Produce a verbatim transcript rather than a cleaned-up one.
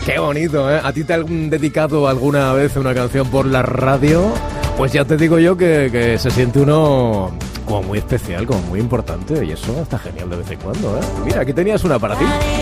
Qué bonito, ¿eh? ¿A ti te han dedicado alguna vez una canción por la radio? Pues ya te digo yo que, que se siente uno como muy especial, como muy importante, y eso está genial de vez en cuando, ¿eh? Mira, aquí tenías una para ti.